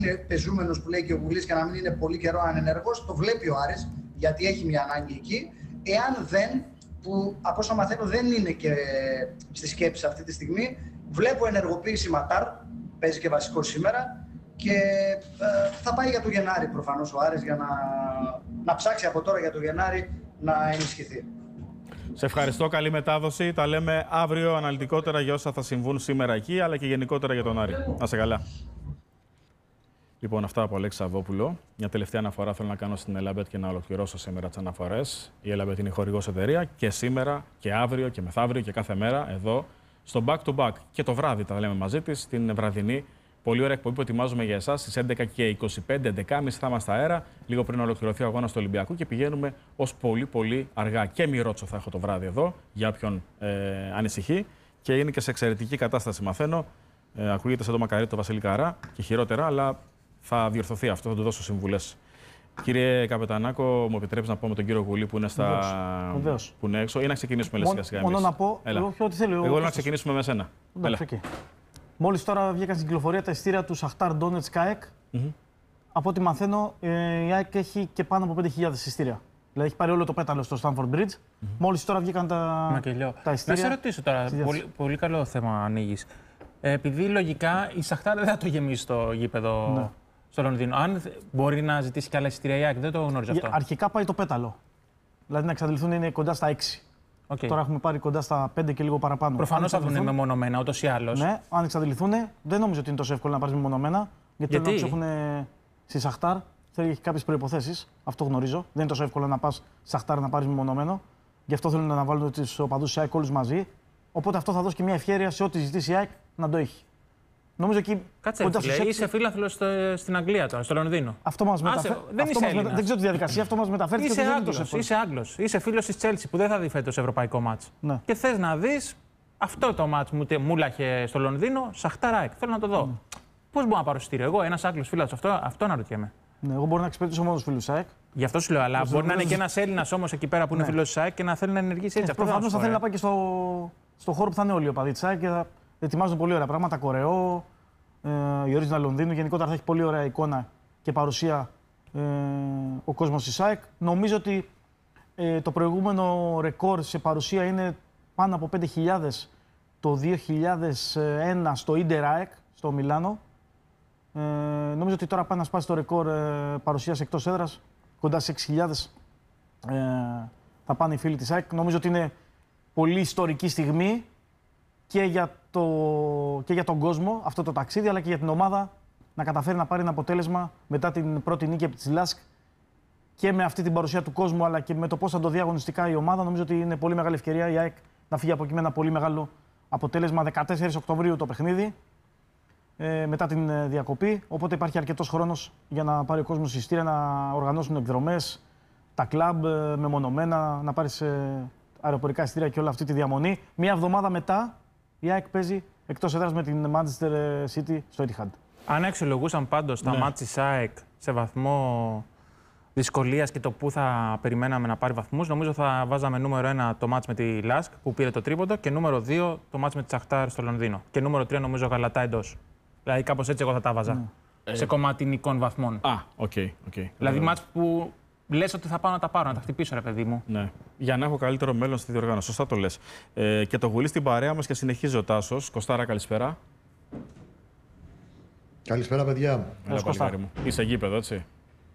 είναι πεζούμενος που λέει και ο Γουλής και να μην είναι πολύ καιρό ανενεργός, το βλέπει ο Άρης, γιατί έχει μια ανάγκη εκεί. Εάν δεν, που από όσο μαθαίνω δεν είναι και στη σκέψη αυτή τη στιγμή, βλέπω ενεργοποίηση Ματάρ, παίζει και βασικό σήμερα, και θα πάει για το Γενάρη προφανώς ο Άρης για να ψάξει από τώρα για το Γενάρη να ενισχυθεί. Σε ευχαριστώ, καλή μετάδοση. Τα λέμε αύριο αναλυτικότερα για όσα θα συμβούν σήμερα εκεί, αλλά και γενικότερα για τον Άρη. Να σε καλά. Λοιπόν, αυτά από Αλέξη Σαββόπουλο. Μια τελευταία αναφορά θέλω να κάνω στην Ελαμπέτ και να ολοκληρώσω σήμερα τις αναφορές. Η Ελαμπέτ είναι χορηγός εταιρεία και σήμερα και αύριο και μεθαύριο και κάθε μέρα εδώ στο Back to Back. Και το βράδυ τα λέμε μαζί της, την βραδινή. Πολύ ωραία εκπομπή που ετοιμάζουμε για εσάς στις 11:25, 11:30 θα είμαστε αέρα, λίγο πριν ολοκληρωθεί ο αγώνας του Ολυμπιακού και πηγαίνουμε ως πολύ αργά. Και Μιρότσο θα έχω το βράδυ εδώ, για όποιον ανησυχεί. Και είναι και σε εξαιρετική κατάσταση, μαθαίνω. Ακούγεται σαν το μακαρίτο το Βασίλη Καρά και χειρότερα, αλλά θα διορθωθεί αυτό, θα του δώσω συμβουλές. Κύριε Καπετανάκο, μου επιτρέπεις να πω με τον κύριο Γουλή που είναι, που είναι έξω, ή να ξεκινήσουμε σιγά-σιγά? Μόνο να πω, ό,τι θέλω. Εγώ να ξεκινήσουμε με σένα. Μόλις τώρα βγήκαν στην κυκλοφορία τα εισιτήρια του Σαχτάρ Ντόνετσκ ΑΕΚ. Από ό,τι μαθαίνω, η ΑΕΚ έχει και πάνω από 5.000 εισιτήρια. Δηλαδή έχει πάρει όλο το πέταλο στο Stanford Bridge. Μόλις τώρα βγήκαν τα εισιτήρια. Να σε ρωτήσω τώρα, πολύ καλό θέμα ανοίγεις. Επειδή λογικά η Σαχτάρ δεν θα το γεμίσει το γήπεδο στο Λονδίνο. Αν μπορεί να ζητήσει και άλλα εισιτήρια η ΑΕΚ, δεν το γνωρίζω αυτό. Αρχικά πάει το πέταλο. Δηλαδή να εξαντληθούν είναι κοντά στα 6. Okay. Τώρα έχουμε πάρει κοντά στα 5 και λίγο παραπάνω. Προφανώς θα βγουν μεμονωμένα, ούτως ή άλλως. Ναι, αν εξαντληθούν, δεν νομίζω ότι είναι τόσο εύκολο να πάρει μεμονωμένα. Γιατί να τους έχουν στη Σαχτάρ, θέλει κάποιες προϋποθέσεις. Αυτό γνωρίζω. Δεν είναι τόσο εύκολο να πας στη Σαχτάρ να πάρει μεμονωμένο. Γι' αυτό θέλουν να βάλουν τους οπαδούς της ΑΕΚ όλους μαζί. Οπότε αυτό θα δώσει και μια ευκαιρία σε ό,τι ζητήσει η ΑΕΚ να το έχει. Νομίζω εκεί. Κάτσε, είσαι φίλαθλος στην Αγγλία τώρα, στο Λονδίνο. Αυτό μας μεταφέρει. Δεν ξέρω τη διαδικασία, αυτό μας μεταφέρει. Είσαι Άγγλος. Είσαι φίλος της Chelsea που δεν θα δει φέτος ευρωπαϊκό μάτς. Ναι. Και θες να δεις αυτό το μάτς που μούλαχε στο Λονδίνο, Σαχτάρ ΑΕΚ. Θέλω να το δω. Πώς μπορώ να πάρω εισιτήριο? Εγώ, ένας Άγγλος φίλος, αυτό αναρωτιέμαι. Ναι, εγώ μπορώ να εξυπηρετήσω μόνο τους φίλους ΑΕΚ. Γι' αυτό σου λέω, αλλά μπορεί να είναι και ένας Έλληνας όμως εκεί πέρα που είναι φίλος της ΑΕΚ και να θέλει να ενεργήσει έτσι. Προφανώς θα θέλει να πάει και στο χώρο που θα είναι όλοι οι οπαδοί της ΑΕΚ και θα ετοιμάζουν πολύ ωραία πράγματα. Κορεό, η Original Λονδίνου. Γενικότερα θα έχει πολύ ωραία εικόνα και παρουσία ο κόσμος της ΑΕΚ. Νομίζω ότι το προηγούμενο ρεκόρ σε παρουσία είναι πάνω από 5.000 το 2001 στο Ίντερ ΑΕΚ, στο Μιλάνο. Νομίζω ότι τώρα πάει να σπάσει το ρεκόρ παρουσίας εκτός έδρας. Κοντά σε 6.000 θα πάνε οι φίλοι της ΑΕΚ. Νομίζω ότι είναι πολύ ιστορική στιγμή και για τον κόσμο αυτό το ταξίδι, αλλά και για την ομάδα να καταφέρει να πάρει ένα αποτέλεσμα μετά την πρώτη νίκη από τη Λάσκ και με αυτή την παρουσία του κόσμου, αλλά και με το πώς θα το δει αγωνιστικά η ομάδα. Νομίζω ότι είναι πολύ μεγάλη ευκαιρία η ΑΕΚ να φύγει από εκεί με ένα πολύ μεγάλο αποτέλεσμα. 14 Οκτωβρίου το παιχνίδι, μετά την διακοπή. Οπότε υπάρχει αρκετός χρόνος για να πάρει ο κόσμος εισιτήρια, να οργανώσουν εκδρομές, τα κλαμπ μεμονωμένα, να πάρει αεροπορικά εισιτήρια και όλη αυτή τη διαμονή. Μία εβδομάδα μετά η ΑΕΚ παίζει εκτός έδρας με την Manchester City στο Etihad. Αν αξιολογούσαν πάντως τα μάτς της ΑΕΚ σε βαθμό δυσκολίας και το πού θα περιμέναμε να πάρει βαθμούς, νομίζω θα βάζαμε νούμερο 1 το μάτς με τη Λάσκ που πήρε το τρίποντο και νούμερο 2 το μάτς με τη Σαχτάρ στο Λονδίνο. Και νούμερο 3 νομίζω Γαλατά εντός. Δηλαδή κάπως έτσι εγώ θα τα βάζα. Σε κομμάτι νικών βαθμών. Οκ. Δηλαδή μάτς που λες ότι θα πάω να τα πάρω, να τα χτυπήσω, ρε παιδί μου. Ναι. Για να έχω καλύτερο μέλλον στη διοργάνωση. Σωστά το λες. Και το Γουλή στην παρέα μας και συνεχίζει ο Τάσος. Κωστάρα, καλησπέρα. Καλησπέρα, παιδιά. Έλα, παλικάρι μου. Είσαι γήπεδο, έτσι?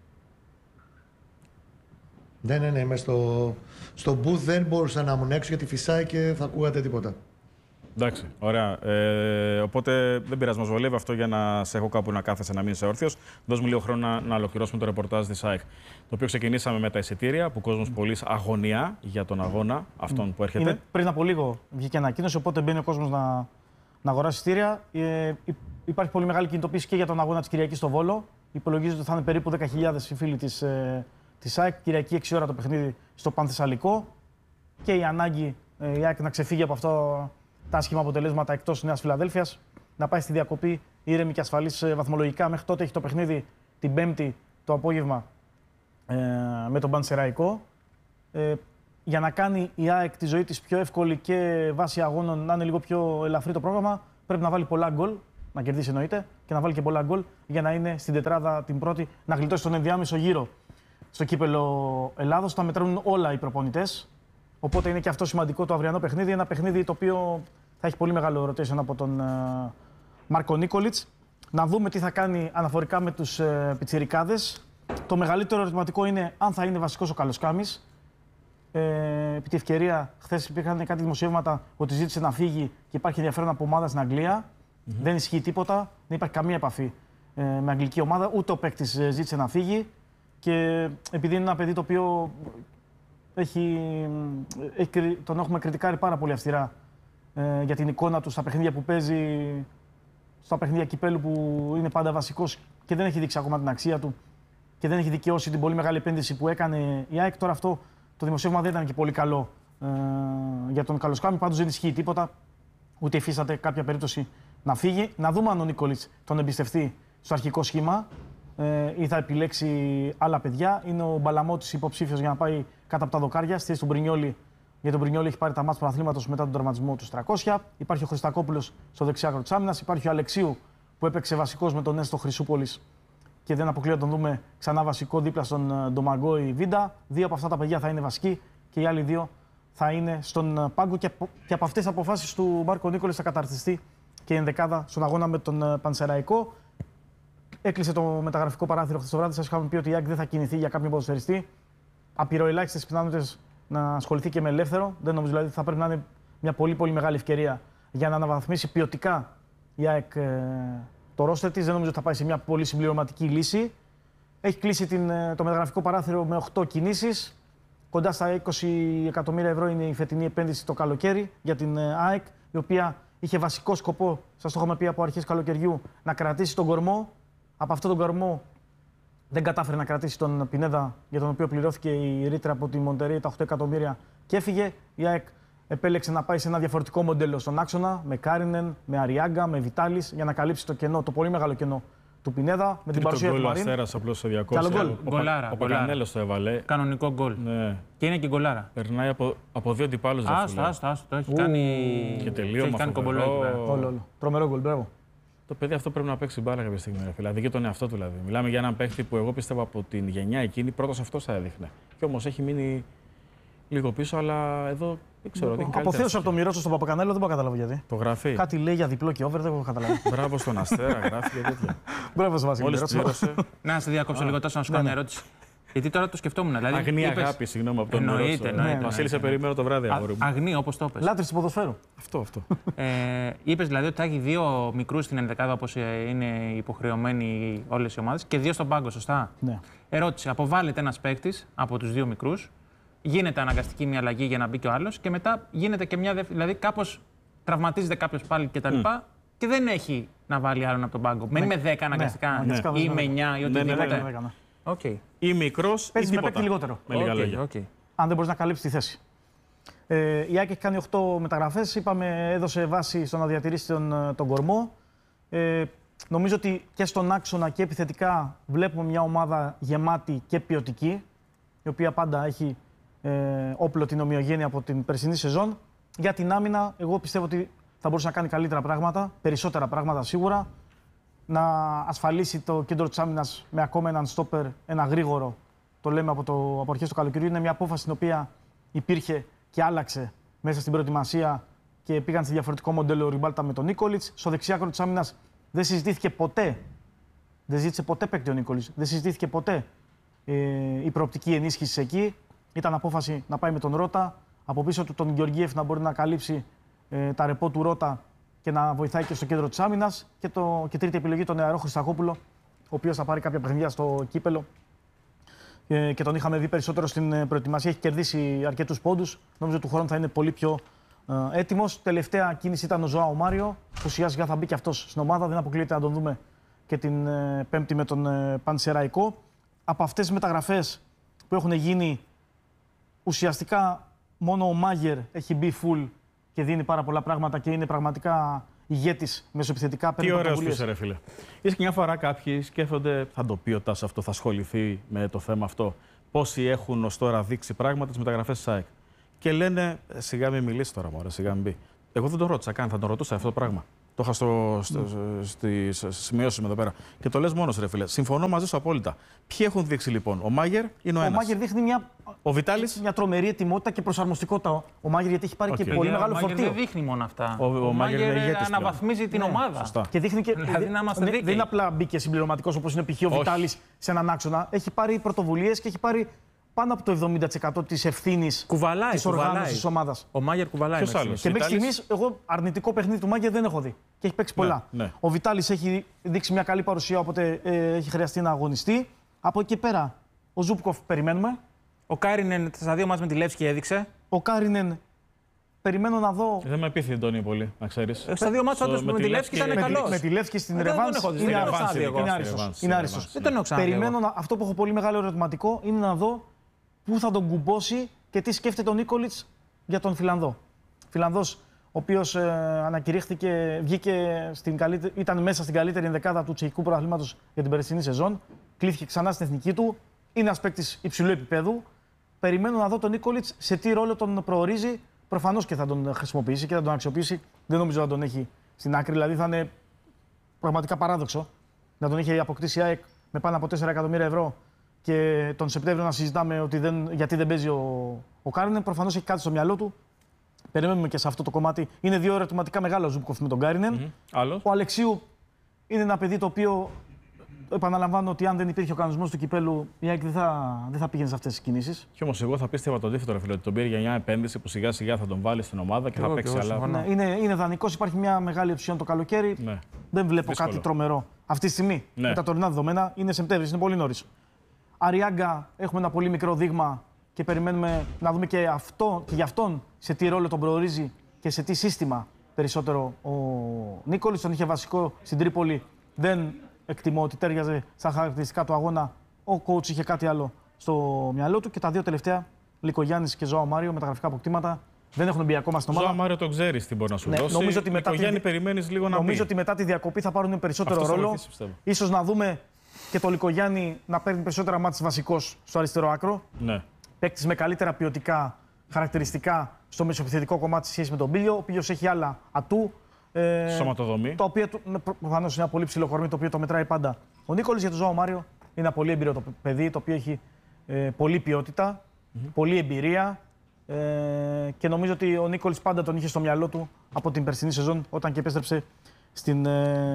Ναι, είμαι στο booth, δεν μπορούσα να ήμουν έξω γιατί φυσάει και θα ακούγατε τίποτα. Εντάξει, ωραία. Οπότε δεν πειράζει, μας βολεύει αυτό για να σε έχω κάπου να κάθεσαι, να μείνεις όρθιος. Δώσ' μου λίγο χρόνο να ολοκληρώσουμε το ρεπορτάζ της ΑΕΚ. Το οποίο ξεκινήσαμε με τα εισιτήρια, που ο κόσμος πωλεί αγωνία για τον αγώνα αυτόν που έρχεται. Πριν από λίγο βγήκε ανακοίνωση, οπότε μπαίνει ο κόσμος να αγοράσει εισιτήρια. Υπάρχει πολύ μεγάλη κινητοποίηση και για τον αγώνα της Κυριακής στο Βόλο. Υπολογίζεται ότι θα είναι περίπου 10.000 οι φίλοι της ΑΕΚ. Κυριακή 6 ώρα το παιχνίδι στο Πανθεσσαλικό. Και η ανάγκη η ΑΕΚ να ξεφύγει από αυτό τα άσχημα αποτελέσματα εκτός Νέας Φιλαδέλφειας, να πάει στη διακοπή ήρεμη και ασφαλής βαθμολογικά. Μέχρι τότε έχει το παιχνίδι την Πέμπτη το απόγευμα με τον Πανσεραϊκό. Για να κάνει η ΑΕΚ τη ζωή της πιο εύκολη και βάσει αγώνων να είναι λίγο πιο ελαφρύ το πρόγραμμα, πρέπει να βάλει πολλά γκολ. να κερδίσει εννοείται και να βάλει και πολλά γκολ για να είναι στην τετράδα την πρώτη, να γλιτώσει τον ενδιάμεσο γύρο στο κύπελο Ελλάδος. Θα μετρούν όλα οι προπονητές. Οπότε είναι και αυτό σημαντικό το αυριανό παιχνίδι. Ένα παιχνίδι το οποίο θα έχει πολύ μεγάλο rotation από τον Μάρκο Νίκολιτς. Να δούμε τι θα κάνει αναφορικά με τους πιτσιρικάδες. Το μεγαλύτερο ερωτηματικό είναι αν θα είναι βασικός ο Καλοσκάμης. Επί τη ευκαιρία, χθες υπήρχαν κάτι δημοσιεύματα ότι ζήτησε να φύγει και υπάρχει ενδιαφέρον από ομάδα στην Αγγλία. Δεν ισχύει τίποτα, δεν υπάρχει καμία επαφή με αγγλική ομάδα. Ούτε ο παίκτης ζήτησε να φύγει. Και επειδή είναι ένα παιδί το οποίο τον έχουμε κριτικάρει πάρα πολύ αυστηρά για την εικόνα του στα παιχνίδια που παίζει, στα παιχνίδια κυπέλου που είναι πάντα βασικός και δεν έχει δείξει ακόμα την αξία του και δεν έχει δικαιώσει την πολύ μεγάλη επένδυση που έκανε η ΑΕΚ. Τώρα αυτό το δημοσίευμα δεν ήταν και πολύ καλό για τον Καλοσκάμη, πάντως δεν ισχύει τίποτα, ούτε υφίσταται κάποια περίπτωση να φύγει. Να δούμε αν ο Νίκολιτς τον εμπιστευτεί στο αρχικό σχήμα ή θα επιλέξει άλλα παιδιά. Είναι ο Μπαλαμότης υποψήφιος για να πάει κάτω από τα δοκάρια, στη θέση του Μπρινιόλη. Για τον Μπρινιόλη έχει πάρει τα μάτς πρωταθλήματος μετά τον τραυματισμό του 300. Υπάρχει ο Χριστακόπουλος στο δεξιάκρο της άμυνας. Υπάρχει ο Αλεξίου που έπαιξε βασικός με τον Νέστο Χρυσούπολης και δεν αποκλείω να τον δούμε ξανά βασικό δίπλα στον Ντομαγκόη Βίντα. Δύο από αυτά τα παιδιά θα είναι βασικοί και οι άλλοι δύο θα είναι στον πάγκο. Και από αυτές τις αποφάσεις του Μάρκο Νίκολιτς θα καταρτιστεί και η ενδεκάδα στον αγώνα με τον Πανσεραϊκό. Έκλεισε το μεταγραφικό παράθυρο χθες το βράδυ. Σας είχαμε πει ότι η ΑΕΚ δεν θα κινηθεί για κάποιον ποδοσφαιριστή. Απειροελάχιστες πιθανότητες να ασχοληθεί και με ελεύθερο. Δεν νομίζω δηλαδή ότι θα πρέπει να είναι μια πολύ πολύ μεγάλη ευκαιρία για να αναβαθμίσει ποιοτικά η ΑΕΚ το ρόστερ της. Δεν νομίζω ότι θα πάει σε μια πολύ συμπληρωματική λύση. Έχει κλείσει το μεταγραφικό παράθυρο με 8 κινήσεις. Κοντά στα 20 εκατομμύρια ευρώ είναι η φετινή επένδυση το καλοκαίρι για την ΑΕΚ, η οποία είχε βασικό σκοπό, σας το είχαμε πει από αρχές καλοκαιριού, να κρατήσει τον κορμό. Από αυτόν τον κορμό δεν κατάφερε να κρατήσει τον Πινέδα, για τον οποίο πληρώθηκε η ρήτρα από τη Μοντερέι τα 8 εκατομμύρια και έφυγε. Η ΑΕΚ επέλεξε να πάει σε ένα διαφορετικό μοντέλο στον άξονα, με Κάρινεν, με Αριάγκα, με Βιτάλης, για να καλύψει το κενό, το πολύ μεγάλο κενό του Πινέδα. Με την παρουσία του Μαρίν. Αστέρας απλώς σε διακόψει. Γκολάρα. Ο Παγκανέλος το έβαλε. Κανονικό γκολ. Ναι. Και είναι και γκολάρα. Περνάει από δύο αντιπάλους. Άστο. Το έχει κάνει. Και τελείωμα. Κομπολό. Τρομερό γκολ, μπράβο. Το παιδί αυτό πρέπει να παίξει μπάλα κάποια στιγμή. Δηλαδή για τον εαυτό του. Δηλαδή. Μιλάμε για έναν παίχτη που εγώ πιστεύω από την γενιά εκείνη πρώτος αυτός θα έδειχνε. Και όμως έχει μείνει λίγο πίσω, αλλά εδώ δεν ξέρω. Αποθέωσε από το μοιρό στον Παπακανέλο, δεν μπορώ να καταλάβω γιατί. Το γράφει. Κάτι λέει για διπλό και over, δεν έχω καταλάβει. Μπράβο στον Αστέρα, γράφει και τέτοια. Μπράβο στον Βασίλη. Να σε διακόψω λίγο τόσο να σου κάνω μια ερώτηση. Γιατί τώρα το σκεφτόμουν. Δηλαδή, αγνή αγάπη, συγγνώμη από τον Εννοείται. Βασίλη, σε περιμένω το βράδυ, αγόρι μου. Αγνή, όπως το είπες. Λάτρης του ποδοσφαίρου. Αυτό. Είπες δηλαδή ότι θα έχει δύο μικρούς στην ενδεκάδα, όπως είναι υποχρεωμένοι όλες οι ομάδες, και δύο στον πάγκο, σωστά. Ναι. Ερώτηση. Αποβάλλεται ένας παίκτης από τους δύο μικρούς, γίνεται αναγκαστική μια αλλαγή για να μπει και ο άλλος, και μετά γίνεται και μια δεύτερη. Δηλαδή κάπως τραυματίζεται κάποιος πάλι κτλ. Και δεν έχει να βάλει άλλον από τον πάγκο. Μένει με 10 αναγκαστικά ή με 9 ή οτιδήποτε. Okay. Ή μικρός παίζει με παίκτη λιγότερο. Με λίγα λόγια. Αν δεν μπορείς να καλύψεις τη θέση. Η ΑΕΚ έχει κάνει 8 μεταγραφές. Είπαμε, έδωσε βάση στο να διατηρήσει τον κορμό. Νομίζω ότι και στον άξονα και επιθετικά βλέπουμε μια ομάδα γεμάτη και ποιοτική, η οποία πάντα έχει όπλο την ομοιογένεια από την περσινή σεζόν. Για την άμυνα, εγώ πιστεύω ότι θα μπορούσε να κάνει καλύτερα πράγματα, περισσότερα πράγματα σίγουρα. Να ασφαλίσει το κέντρο της άμυνας με ακόμα έναν στόπερ, ένα γρήγορο. Το λέμε από αρχές του καλοκαιριού. Είναι μια απόφαση την οποία υπήρχε και άλλαξε μέσα στην προετοιμασία και πήγαν σε διαφορετικό μοντέλο ο Ριμπάλτα με τον Νίκολιτς. Στο δεξιάκρο της άμυνας δεν συζητήθηκε ποτέ. Δεν ζήτησε ποτέ παίκτη ο Νίκολιτς. Δεν συζητήθηκε ποτέ η προοπτική ενίσχυση εκεί. Ήταν απόφαση να πάει με τον Ρώτα. Από πίσω του τον Γεωργίεφ να μπορεί να καλύψει τα ρεπό του Ρώτα και να βοηθάει και στο κέντρο της άμυνας. Και τρίτη επιλογή τον νεαρό Χριστακόπουλο, ο οποίος θα πάρει κάποια παιχνίδια στο κύπελο. Και τον είχαμε δει περισσότερο στην προετοιμασία. Έχει κερδίσει αρκετούς πόντους. Νομίζω του χρόνου θα είναι πολύ πιο έτοιμος. Τελευταία κίνηση ήταν ο Ζωάο Μάριο, που σιγά σιγά θα μπει και αυτός στην ομάδα. Δεν αποκλείεται να τον δούμε και την Πέμπτη με τον Πανσεραϊκό. Από αυτές τις μεταγραφές που έχουν γίνει, ουσιαστικά μόνο ο Μάγερ έχει μπει full και δίνει πάρα πολλά πράγματα και είναι πραγματικά ηγέτης μεσοεπιθετικά. Τι ωραίος που είσαι, ρε φίλε. Ίσως και μια φορά κάποιοι σκέφτονται, θα το πει ο Τάσος αυτό, θα ασχοληθεί με το θέμα αυτό. Πόσοι έχουν ως τώρα δείξει πράγματα στις μεταγραφές της ΑΕΚ. Και λένε, σιγά μην μιλήσει τώρα, μωρέ, σιγά μην μπει. Εγώ δεν το ρώτησα καν, θα τον ρωτούσα αυτό το πράγμα. Το είχα στις σημειώσεις μου εδώ πέρα. Και το λες μόνος, ρε φίλε. Συμφωνώ μαζί σου απόλυτα. Ποιοι έχουν δείξει λοιπόν, ο Μάγερ είναι ο ένας. Ο Μάγερ δείχνει μια τρομερή ετοιμότητα και προσαρμοστικότητα. Ο Μάγερ, γιατί έχει πάρει και πολύ μεγάλο φορτίο. Ο Μάγερ δεν δείχνει μόνο αυτά. Ο Μάγερ αναβαθμίζει την ομάδα. Σωστά. Και δείχνει και. Δηλαδή, δεν είναι απλά μπήκε συμπληρωματικός όπως είναι π.χ. ο Βιτάλης σε έναν άξονα. Έχει πάρει πρωτοβουλίες και έχει πάρει πάνω από το 70% της ευθύνης της οργάνωσης της ομάδας. Ο Μάγερ κουβαλάει. Ποιος άλλος? Και μέχρι στιγμής, εγώ αρνητικό παιχνίδι του Μάγερ δεν έχω δει. Και έχει παίξει πολλά. Ναι. Ο Βιτάλης έχει δείξει μια καλή παρουσία, οπότε έχει χρειαστεί να αγωνιστεί. Από εκεί πέρα, ο Ζούπκοφ περιμένουμε. Ο Κάρινεν στα 2 μάτς με τη Λεύσκη έδειξε. Ο Κάρινεν, περιμένω να δω. Δεν με πείθει, Αντώνη, πολύ, να ξέρεις. Στα 2 μάτς πάντως με τη Λεύσκη ήταν καλός. Με τη Λεύσκη στην Ρεβάνς είναι άριστος. Δεν τον έχω ξαναδεί. Περιμένω, αυτό που έχω πολύ μεγάλο ερωτηματικό είναι να δω πού θα τον κουμπώσει και τι σκέφτεται ο Νίκολιτς για τον Φιλανδό. Φιλανδός, ο οποίος ανακηρύχθηκε, ήταν μέσα στην καλύτερη ενδεκάδα του τσεχικού πρωταθλήματος για την περσινή σεζόν. Κλήθηκε ξανά στην εθνική του. Είναι ένας παίκτης υψηλού επίπεδου. Περιμένω να δω τον Νίκολιτς σε τι ρόλο τον προορίζει. Προφανώς και θα τον χρησιμοποιήσει και θα τον αξιοποιήσει. Δεν νομίζω να τον έχει στην άκρη. Δηλαδή θα είναι πραγματικά παράδοξο να τον είχε αποκτήσει η ΑΕΚ με πάνω από 4 εκατομμύρια ευρώ και τον Σεπτέμβριο να συζητάμε ότι γιατί δεν παίζει ο Κάρινεν. Προφανώς έχει κάτι στο μυαλό του. Περιμένουμε και σε αυτό το κομμάτι. Είναι 2 ερωτηματικά μεγάλα ο Ζούπκοφ με τον Κάρινεν. Ο Αλεξίου είναι ένα παιδί το οποίο, επαναλαμβάνω ότι αν δεν υπήρχε ο κανονισμός του κυπέλου, η ΑΕΚ δεν θα πήγαινε σε αυτές τις κινήσεις. Κι όμως εγώ θα πίστευα το αντίθετο, ρε φίλε, ότι τον πήρε για μια επένδυση που σιγά σιγά θα τον βάλει στην ομάδα και θα παίξει. Αλλά είναι δανεικός, υπάρχει μια μεγάλη οψιόν το καλοκαίρι. Ναι. Δεν βλέπω κάτι τρομερό. Αυτή τη στιγμή, με τα τωρινά δεδομένα, είναι Σεπτέμβρης, είναι πολύ νωρίς. Αριάγκα, έχουμε ένα πολύ μικρό δείγμα και περιμένουμε να δούμε και για αυτόν σε τι ρόλο τον προορίζει και σε τι σύστημα περισσότερο ο Νίκολης. Τον είχε βασικό στην Τρίπολη. Δεν εκτιμώ ότι τέριαζε στα χαρακτηριστικά του αγώνα. Ο coach είχε κάτι άλλο στο μυαλό του. Και τα 2 τελευταία, Λικογιάννης και Ζωάο Μάριο, με τα γραφικά αποκτήματα, δεν έχουν μπει ακόμα στην ομάδα. Ζωάο Μάριο το ξέρεις τι μπορεί να σου δώσει. Νομίζω ότι μετά τη διακοπή θα πάρουν περισσότερο ρόλο. Ίσως να δούμε και το Λικογιάννη να παίρνει περισσότερα μάτς βασικός στο αριστερό άκρο. Ναι. Παίκτης με καλύτερα ποιοτικά χαρακτηριστικά στο μεσοεπιθετικό κομμάτι σε σχέση με τον Μπίλιο, ο οποίος έχει άλλα ατού. Σωματοδομή. Το οποίο προφανώς είναι ένα πολύ ψηλό κορμί, το οποίο το μετράει πάντα ο Νίκολης. Για τον Ζωάο Μάριο είναι ένα πολύ έμπειρο το παιδί, το οποίο έχει πολλή ποιότητα, πολλή εμπειρία. Και νομίζω ότι ο Νίκολης πάντα τον είχε στο μυαλό του από την περσινή σεζόν, όταν και επέστρεψε στην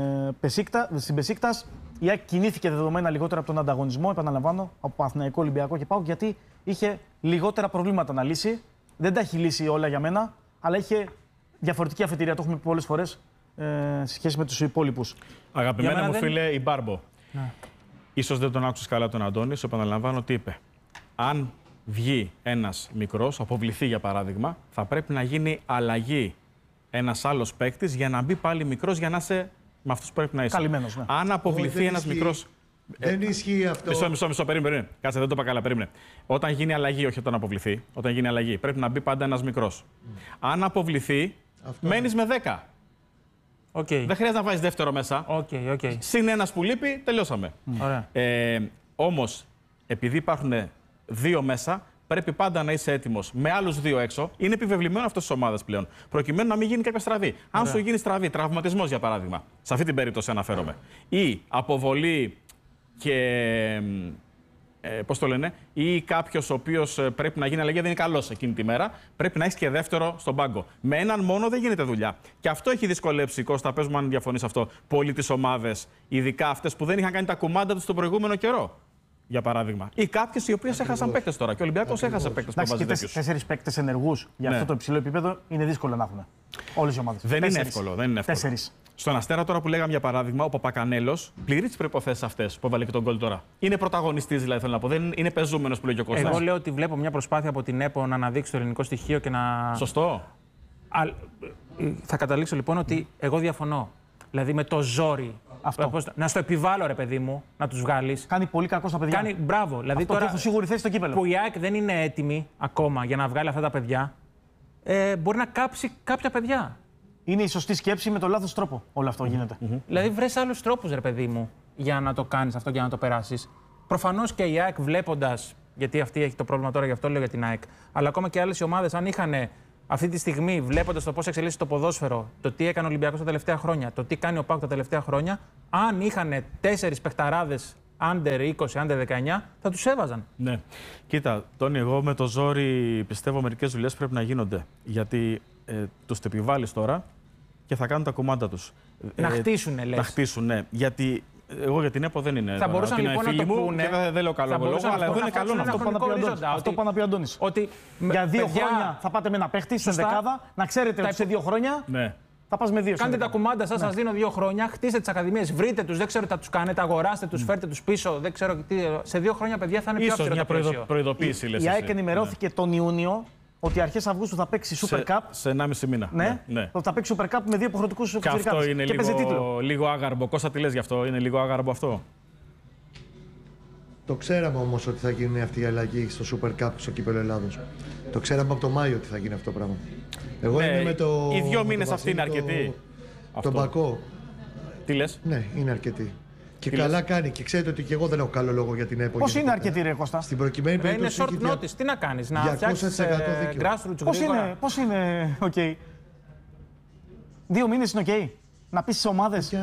Μπεσίκτας. Η ΑΕΚ κινήθηκε δεδομένα λιγότερα από τον ανταγωνισμό, επαναλαμβάνω, από Παναθηναϊκό, Ολυμπιακό και ΠΑΟΚ, γιατί είχε λιγότερα προβλήματα να λύσει. Δεν τα έχει λύσει όλα για μένα, αλλά είχε διαφορετική αφετηρία. Το έχουμε πει πολλές φορές σε σχέση με τους υπόλοιπους. Αγαπημένα μου φίλε, η Μπάρμπο. Ναι. Ίσως δεν τον άκουσες καλά τον Αντώνη, σου επαναλαμβάνω τι είπε. Αν βγει ένας μικρός, αποβληθεί για παράδειγμα, θα πρέπει να γίνει αλλαγή ένας άλλος παίκτης για να μπει πάλι μικρός για να είσαι με αυτούς που πρέπει να είσαι. Καλυμμένος, ναι. Αν αποβληθεί ένας μικρός. Δεν ισχύει αυτό. Μισό, περίμενε. Κάτσε, δεν το είπα καλά, περίμενε. Όταν γίνει αλλαγή, όχι όταν αποβληθεί, όταν γίνει αλλαγή, πρέπει να μπει πάντα ένας μικρός. Αν αποβληθεί, μένεις με 10. Okay. Δεν χρειάζεται να βάζεις δεύτερο μέσα. Okay. Συν ένας που λείπει, τελειώσαμε. Όμως, επειδή υπάρχουν 2 μέσα, πρέπει πάντα να είσαι έτοιμος με άλλους 2 έξω. Είναι επιβεβλημένο αυτό στις ομάδες πλέον. Προκειμένου να μην γίνει κάποια στραβή. Αν σου γίνει στραβή, τραυματισμός για παράδειγμα, σε αυτή την περίπτωση αναφέρομαι, ή αποβολή και. Πώς το λένε, ή κάποιος ο οποίος πρέπει να γίνει αλλαγή, δεν είναι καλός εκείνη τη μέρα, πρέπει να έχεις και δεύτερο στον πάγκο. Με έναν μόνο δεν γίνεται δουλειά. Και αυτό έχει δυσκολέψει, Κώστα, πες μου αν διαφωνείς αυτό, πολύ τις ομάδες, ειδικά αυτές που δεν είχαν κάνει τα κουμάντα τους τον προηγούμενο καιρό. Για παράδειγμα. Ή κάποιες οι οποίες έχασαν παίκτες τώρα. Και ο Ολυμπιακός έχασε παίκτες που βάζει τέτοιους. 4 παίκτες ενεργούς για αυτό το υψηλό επίπεδο είναι δύσκολο να έχουν όλες οι ομάδες. Δεν είναι εύκολο. 4. Στον Αστέρα τώρα που λέγαμε για παράδειγμα, ο Παπακανέλος πληρεί τις προϋποθέσεις αυτές που έβαλε και τον γκολ τώρα. Είναι πρωταγωνιστής, δηλαδή θέλω να πω. Δεν είναι πεζούμενος που λέγει ο Κώστας. Εγώ λέω ότι βλέπω μια προσπάθεια από την ΕΠΟ να αναδείξει το ελληνικό στοιχείο και να. Σωστό. Θα καταλήξω λοιπόν ότι εγώ διαφωνώ. Δηλαδή με το ζόρι. Να στο επιβάλλω, ρε παιδί μου, να τους βγάλεις. Κάνει πολύ κακό στα παιδιά. Μπράβο. Δηλαδή αυτό τώρα έχω σίγουρη θέση στο κύπελλο. Που η ΑΕΚ δεν είναι έτοιμη ακόμα για να βγάλει αυτά τα παιδιά, μπορεί να κάψει κάποια παιδιά. Είναι η σωστή σκέψη με τον λάθος τρόπο όλο αυτό γίνεται. Δηλαδή βρες άλλους τρόπους, ρε παιδί μου, για να το κάνεις αυτό και να το περάσεις. Προφανώς και η ΑΕΚ βλέποντας, γιατί αυτή έχει το πρόβλημα τώρα, γι' αυτό λέω για την ΑΕΚ, αλλά ακόμα και άλλες ομάδες, αν είχαν Αυτή τη στιγμή, βλέποντας το πώς εξελίσσεται το ποδόσφαιρο, το τι έκανε ο Ολυμπιακός τα τελευταία χρόνια, το τι κάνει ο ΠΑΟΚ τα τελευταία χρόνια, αν είχαν 4 παιχταράδες under 20, under 19, θα τους έβαζαν. Ναι. Κοίτα, Τόνι, εγώ με το ζόρι πιστεύω μερικές δουλειές πρέπει να γίνονται. Γιατί τους το επιβάλλεις τώρα και θα κάνουν τα κουμάντα τους. Να χτίσουν, λες. Να χτίσουν, ναι. Γιατί εγώ για την ΕΠΟ δεν είναι. Θα μπορούσαν λοιπόν να το πούνε. Δεν λέω καλό λόγο, αλλά εδώ είναι καλό να αυτό που να πει ο Αντώνης. Ότι για 2 χρόνια θα πάτε με ένα παίχτη στην δεκάδα, να ξέρετε ότι σε 2 χρόνια θα πας με 2. Κάντε τα κουμάντα σας, σας δίνω 2 χρόνια, χτίστε τις ακαδημίες, βρείτε τους, δεν ξέρω τι θα τους κάνετε, αγοράστε τους, φέρτε τους πίσω, δεν ξέρω τι. Σε 2 χρόνια, παιδιά, θα είναι πιο αυστηρό το πλαίσιο. Μια προειδοποίηση, λες. Η ΑΕΚ ενημερώθηκε τον Ιούνιο ότι αρχές Αυγούστου θα παίξει Super Cup. Σε 1,5 μήνα. Ναι. Θα παίξει Super Cup με 2 υποχρεωτικούς εξωτερικούς. Και αυτό είναι λίγο άγαρμπο. Κώστα, τι λες γι' αυτό, είναι λίγο άγαρμπο αυτό? Το ξέραμε όμως ότι θα γίνει αυτή η αλλαγή στο Super Cup, στο Κύπελλο Ελλάδος. Το ξέραμε από το Μάιο ότι θα γίνει αυτό το πράγμα. Εγώ είμαι με το. Οι 2 μήνες αυτοί είναι αρκετοί. Τον Μπακό. Τι λες? Ναι, είναι αρκετοί. Και καλά κάνει. Και ξέρετε ότι και εγώ δεν έχω καλό λόγο για την ΕΠΟ. Πώς είναι αρκετή, ρε Κώστα? Στην προκειμένη περίπτωση. Είναι short notice. Τι να κάνεις, να φτιάξεις grassroots γρήγορα? Πώς είναι οκ? 2 μήνες είναι οκ? Να πεις στις ομάδες.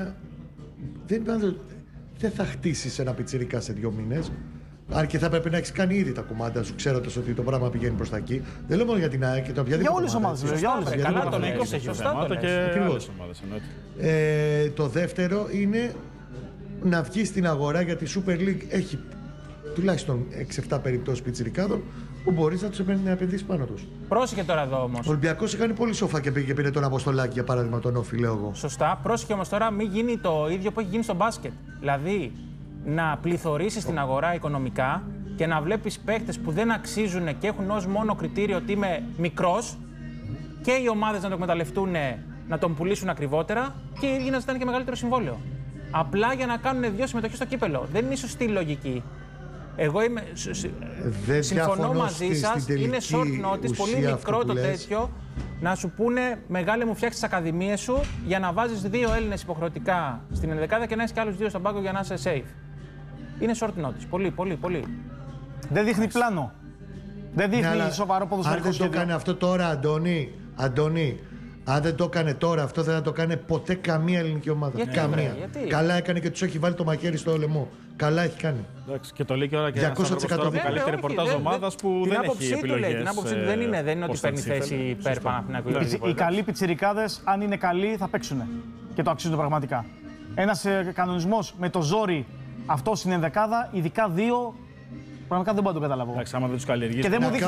Δεν θα χτίσεις ένα πιτσιρικά σε 2 μήνες. Αν και θα πρέπει να έχεις κάνει ήδη τα κουμάντα σου, ξέροντας ότι το πράγμα πηγαίνει προς τα εκεί. Δεν λέω μόνο για την ΑΕΚ και το οποιαδήποτε. Για όλες τις ομάδες. Για όλες. Καλά το λέει. Σωστά το και άλλες ομάδες. Το δεύτερο είναι να βγει στην αγορά, γιατί η Super League έχει τουλάχιστον 6-7 περιπτώσεις πιτσιρικάδων που μπορείς να τους επενδύσεις πάνω τους. Πρόσεχε τώρα εδώ όμως. Ο Ολυμπιακός έκανε πολύ σοφά και πήγε και πήρε τον Αποστολάκη, για παράδειγμα, τον Όφη, λέω εγώ. Σωστά. Πρόσεχε όμως τώρα, μην γίνει το ίδιο που έχει γίνει στο μπάσκετ. Δηλαδή, να πληθωρήσεις την αγορά οικονομικά και να βλέπεις παίχτες που δεν αξίζουν και έχουν ως μόνο κριτήριο ότι είμαι μικρός και οι ομάδες να το εκμεταλλευτούν, να τον πουλήσουν ακριβότερα και οι ίδιοι να ζητάνε και μεγαλύτερο συμβόλαιο. Απλά για να κάνουν 2 συμμετοχές στο κύπελλο. Δεν είναι σωστή λογική. Εγώ συμφωνώ μαζί σας, είναι short notice, πολύ μικρό το τέτοιο. Να σου πούνε, μεγάλε μου, φτιάξεις τις ακαδημίες σου για να βάζεις 2 Έλληνες υποχρεωτικά στην ενδεκάδα και να έχεις και άλλους 2 στον πάγκο για να είσαι safe. Είναι short notice. Πολύ. Δεν δείχνει πλάνο. Δεν δείχνει σοβαρό ποδοσφαιρικό σχέδιο. Αν δεν το έκανε αυτό τώρα, Αντώνη, αν δεν το έκανε τώρα, αυτό δεν θα το κάνει ποτέ καμία ελληνική ομάδα. Γιατί? Καλά έκανε και τους έχει βάλει το μαχαίρι στο λαιμό. Καλά έχει κάνει. Εντάξει, και το λέει και ώρα και 200% η καλύτερη ρεπορτάζ ομάδας που δεν έχει επιλογές. Την άποψη του δεν είναι ότι παίρνει θέση υπέρ Παναθηναϊκού. Οι καλοί πιτσιρικάδες, αν είναι καλοί, θα παίξουν και το αξίζουν πραγματικά. Ένας κανονισμός με το ζόρι αυτό στην ενδεκάδα, ειδικά 2. Πραγματικά δεν μπορώ να το καταλάβω. Εντάξει, άμα δεν τους καλλιεργείς.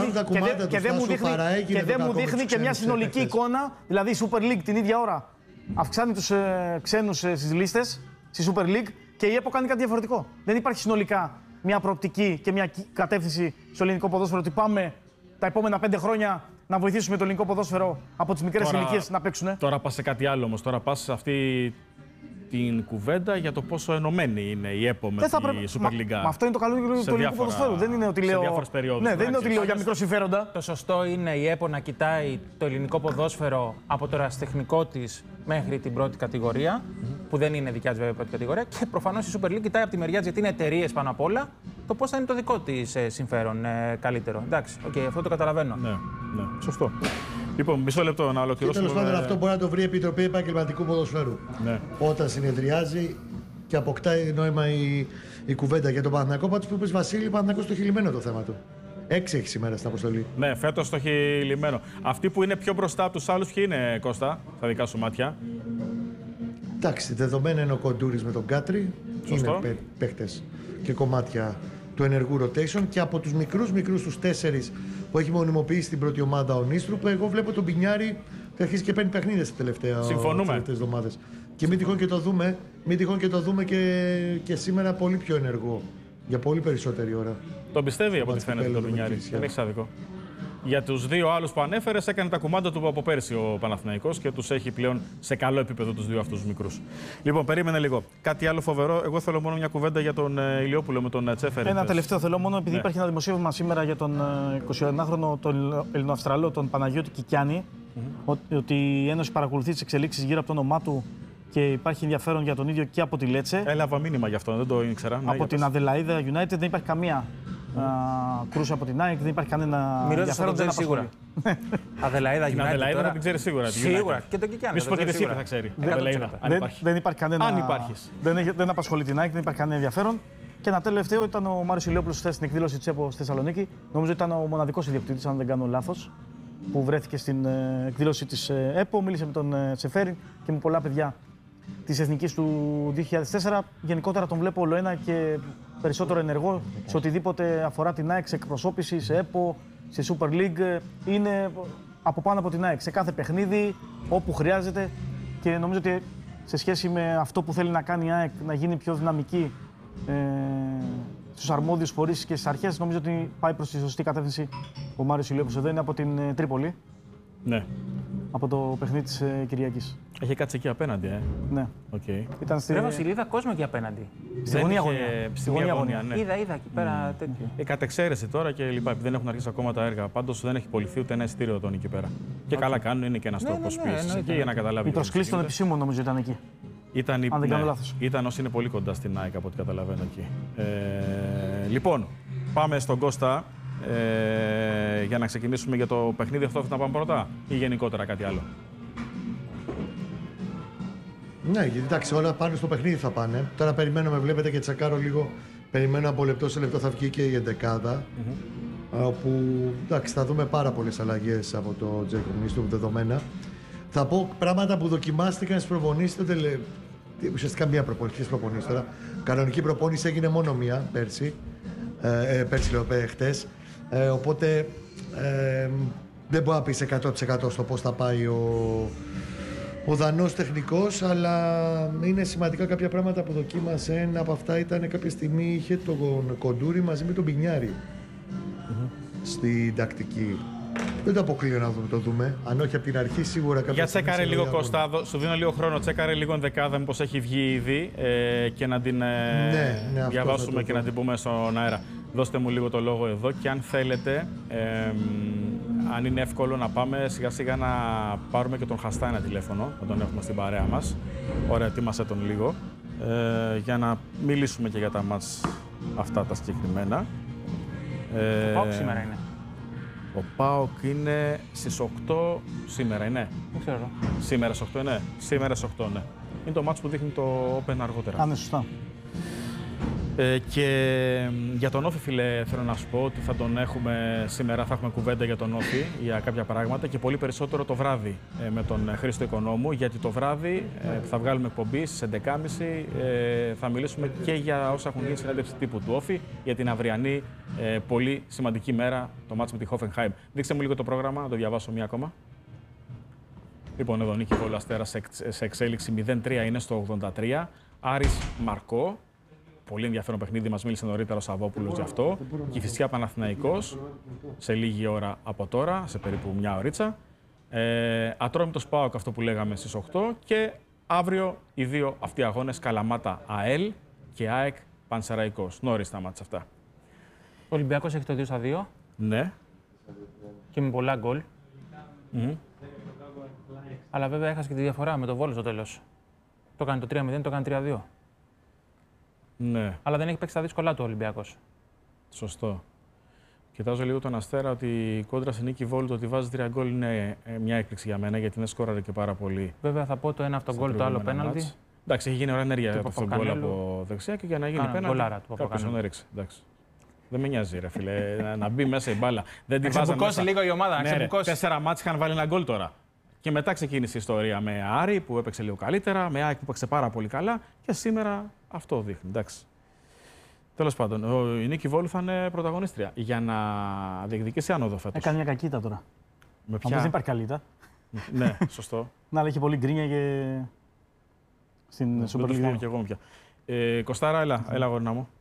Και δεν μου δείχνει και μια συνολική εικόνα. Δηλαδή η Super League την ίδια ώρα αυξάνει τους ξένους στις λίστες, στη Super League, και η ΕΠΟ κάνει κάτι διαφορετικό. Δεν υπάρχει συνολικά μια προοπτική και μια κατεύθυνση στο ελληνικό ποδόσφαιρο ότι πάμε τα επόμενα 5 χρόνια να βοηθήσουμε το ελληνικό ποδόσφαιρο από τις μικρές ηλικίες να παίξουν. Τώρα πας σε κάτι άλλο όμως. Τώρα πας σε αυτή την κουβέντα για το πόσο ενωμένη είναι η ΕΠΟ με τη Super League. Αυτό είναι το καλό του ελληνικού ποδοσφαίρου. Δεν είναι ότι λέω. Σε διάφορες περιόδους. Ναι, δεν είναι ότι λέω για μικρό συμφέροντα. Το σωστό είναι η ΕΠΟ να κοιτάει το ελληνικό ποδόσφαιρο από το ερασιτεχνικό της μέχρι την πρώτη κατηγορία, που δεν είναι δικιά της βέβαια πρώτη κατηγορία, και προφανώς η Super League κοιτάει από τη μεριά της, γιατί είναι εταιρείες πάνω απ' όλα, το πώς θα είναι το δικό της συμφέρον καλύτερο. Εντάξει, αυτό το καταλαβαίνω. Ναι, σωστό. Λοιπόν, μισό λεπτό να ολοκληρώσουμε. Τέλος πάντων, αυτό μπορεί να το βρει η Επιτροπή Επαγγελματικού Ποδοσφαίρου. Ναι. Όταν συνεδριάζει και αποκτάει νόημα η κουβέντα για τον Παναθηναϊκό. Πάντως που είπες, Βασίλη, ο Παναθηναϊκός το έχει λυμμένο το θέμα του. 6 έχει σήμερα στην αποστολή. Ναι, φέτος το έχει λυμμένο. Αυτοί που είναι πιο μπροστά από τους άλλους, ποιοι είναι, Κώστα, στα δικά σου μάτια? Εντάξει, δεδομένα είναι ο Κοντούρης με τον Κάτρι. Σωστό. Είναι παίχτες και κομμάτια του ενεργού rotation, και από τους μικρούς τους 4 που έχει μονιμοποιήσει την πρώτη ομάδα ο Νίστρουπ, εγώ βλέπω τον Πινιάρη θα αρχίσει και παίρνει παιχνίδες τις τελευταίες εβδομάδες. Και μην τυχόν και το δούμε και σήμερα πολύ πιο ενεργό, για πολύ περισσότερη ώρα. Τον πιστεύει από ό,τι φαίνεται τον Πινιάρη. Δεν έχει άδικο. Για τους 2 άλλους που ανέφερες, έκανε τα κουμάντα του από πέρσι ο Παναθηναϊκός και τους έχει πλέον σε καλό επίπεδο τους 2 αυτούς μικρούς. Λοιπόν, περίμενε λίγο. Κάτι άλλο φοβερό. Εγώ θέλω μόνο μια κουβέντα για τον Ηλιόπουλο με τον Τσέφερ. Ένα τελευταίο θέλω μόνο, επειδή υπάρχει ένα δημοσίευμα σήμερα για τον 21χρονο, τον Ελληνοαυστραλό, τον Παναγιώτη Κικιάνη, ότι η Ένωση παρακολουθεί τις εξελίξεις γύρω από το όνομά του και υπάρχει ενδιαφέρον για τον ίδιο και από τη Λέτσε. Έλαβα μήνυμα γι' αυτό, δεν το ήξερα. Από την Αδελαΐδα United δεν υπάρχει καμία Κρούσε από την ΑΕΚ, δεν υπάρχει κανένα ενδιαφέρον. Δεν σίγουρα. Αδελαίδα Την Αδελαίδα δεν την ξέρει σίγουρα. Σίγουρα. Και τον Κικιάνο. Μη σου πω και εσύ θα ξέρει. Δεν υπάρχει κανένα. Αν υπάρχεις. Δεν απασχολεί την ΑΕΚ, δεν υπάρχει κανένα ενδιαφέρον. Και ένα τελευταίο ήταν ο Μάριος Ηλιόπουλος χθες στην εκδήλωση της ΕΠΟ στη Θεσσαλονίκη. Νομίζω ήταν ο μοναδικός ιδιοκτήτης, αν δεν κάνω λάθος, που βρέθηκε στην εκδήλωση της ΕΠΟ. Μίλησε με τον Τσεφέριν και με πολλά παιδιά της Εθνικής του 2004. Γενικότερα τον βλέπω όλο ένα και περισσότερο ενεργό σε οτιδήποτε αφορά την ΑΕΚ, σε εκπροσώπηση, σε ΕΠΟ, σε Super League. Είναι από πάνω από την ΑΕΚ σε κάθε παιχνίδι, όπου χρειάζεται. Και νομίζω ότι σε σχέση με αυτό που θέλει να κάνει η ΑΕΚ, να γίνει πιο δυναμική στους αρμόδιους φορείς και στις αρχές, νομίζω ότι πάει προς τη σωστή κατεύθυνση ο Μάριος Ηλιόπουλος. Εδώ είναι από την Τρίπολη. Ναι. Από το παιχνίδι της Κυριακής. Έχει κάτσει εκεί απέναντι, Ναι. Okay. Ήταν στη... Ρε Βασίλη, είδα κόσμο εκεί απέναντι. Στη γωνία γωνία. Στη γωνία γωνία, ναι. Είδα εκεί πέρα τέτοιο. Κατ' εξαίρεση τώρα και λοιπά, επειδή δεν έχουν αρχίσει ακόμα τα έργα. Πάντως δεν έχει πωληθεί ούτε ένα εισιτήριο τον εκεί πέρα. Και καλά κάνουν, είναι και ένας τρόπος πίεσης εκεί για να καταλάβει. Η προσκλήση των επισήμων νομίζω ήταν εκεί. Αν δεν κάνω λάθος. Ήταν όσοι είναι πολύ κοντά στην ΑΕΚ από ό,τι καταλαβαίνω εκεί. Λοιπόν, πάμε στον Κώστα για να ξεκινήσουμε για το παιχνίδι αυτό. Να πάμε πρώτα ή γενικότερα κάτι άλλο? Ναι, γιατί εντάξει, όλα πάνω στο παιχνίδι θα πάνε. Τώρα περιμένουμε, βλέπετε και τσακάρω λίγο. Περιμένω από λεπτό σε λεπτό θα βγει και η εντεκάδα. Όπου εντάξει, θα δούμε πάρα πολλές αλλαγές από το Τζέικοπ Νίστρουπ δεδομένα. Θα πω πράγματα που δοκιμάστηκαν στις προπονήσεις. Ουσιαστικά μία προπονήση τώρα. Κανονική προπόνηση έγινε μόνο μία πέρσι. Πέρσι λέω χτες. Οπότε δεν μπορώ να πεις 100% στο πώς θα πάει ο Δανός τεχνικός, αλλά είναι σημαντικά κάποια πράγματα που δοκίμασε. Ένα από αυτά ήταν κάποια στιγμή είχε τον Κοντούρη μαζί με τον Μπινιάρη στην τακτική. Δεν το αποκλείω να το δούμε. Αν όχι από την αρχή, σίγουρα κάποια. Για τσέκαρε λίγο, Κωστάδο, σου δίνω λίγο χρόνο. Τσέκαρε λίγο ενδεκάδα, μήπως έχει βγει ήδη και να την διαβάσουμε και να την πούμε στον αέρα. Δώστε μου λίγο το λόγο εδώ και αν θέλετε, αν είναι εύκολο να πάμε σιγά σιγά να πάρουμε και τον Χαστά ένα τηλέφωνο, να τον έχουμε στην παρέα μας. Ωραία, ετοίμασε τον λίγο, για να μιλήσουμε και για τα μάτς αυτά τα συγκεκριμένα. Ο ΠΑΟΚ σήμερα είναι. Ο ΠΑΟΚ είναι στις 8 σήμερα, είναι. Δεν ξέρω. Σήμερα στις 8 είναι. Σήμερα στις 8, ναι. Είναι το μάτς που δείχνει το Open αργότερα. Ναι, σωστά. Και για τον Όφη, φίλε, θέλω να σου πω ότι θα τον έχουμε σήμερα, θα έχουμε κουβέντα για τον Όφη, για κάποια πράγματα και πολύ περισσότερο το βράδυ με τον Χρήστο Οικονόμου, γιατί το βράδυ θα βγάλουμε εκπομπή στις 11.30, θα μιλήσουμε και για όσα έχουν γίνει συνέντευξη τύπου του Όφη, για την αυριανή πολύ σημαντική μέρα, το μάτς με τη Hoffenheim. Δείξτε μου λίγο το πρόγραμμα, να το διαβάσω μία ακόμα. Λοιπόν, εδώ Νίκη Βόλου Αστέρας σε εξέλιξη 0-3 είναι στο 83, Άρης Μαρκό. Πολύ ενδιαφέρον παιχνίδι, μας μίλησε νωρίτερα ο Σαββόπουλος γι' αυτό. Κηφισιά Παναθηναϊκός σε λίγη ώρα από τώρα, σε περίπου μια ωρίτσα. Ατρόμητος ΠΑΟΚ, αυτό που λέγαμε στις 8. Και αύριο οι δύο αυτοί αγώνες, Καλαμάτα ΑΕΛ και ΑΕΚ Πανσεραϊκός. Νωρίς τα μάτια αυτά. Ο Ολυμπιακός έχει το 2-2. Ναι. Και με πολλά γκολ. Αλλά βέβαια έχασε και τη διαφορά με το Βόλο στο τέλος. Το έκανε το 3-0, το έκανε 3-2. Ναι. Αλλά δεν έχει παίξει τα δύσκολα του ο Ολυμπιακός. Σωστό. Κοιτάζω λίγο τον Αστέρα ότι η κόντρα σε Νίκη Βόλου το ότι βάζει 3 γκολ είναι μια έκπληξη για μένα, γιατί δεν σκόραρε και πάρα πολύ. Βέβαια θα πω το ένα αυτό γκολ, το άλλο πέναλτι. Εντάξει, έχει γίνει ωραία ενέργεια από αυτό το γκολ από δεξιά και για να γίνει πέναλτι κάποιος τον έριξε. Δεν με νοιάζει, ρε φίλε, να μπει μέσα η μπάλα. Δεν την βάζανε μέσα. Λίγο η ομάδα, ναι, 4 μάτς είχαν βάλει ένα γκολ τώρα. Και μετά ξεκίνησε η ιστορία με Άρη που έπαιξε λίγο καλύτερα, με ΑΕΚ που έπαιξε πάρα πολύ καλά και σήμερα αυτό δείχνει. Εντάξει. Τέλος πάντων, η Νίκη Βόλου θα είναι πρωταγωνίστρια για να διεκδικήσει άνοδο φέτος. Έκανε μια κακίτα τώρα. Με ποια? Δεν υπάρχει καλίτα. Ναι, σωστό. Να, αλλά είχε πολύ γκρίνια και στην Super League. Και εγώ πια. Κωστάρα, έλα γόρνα μου.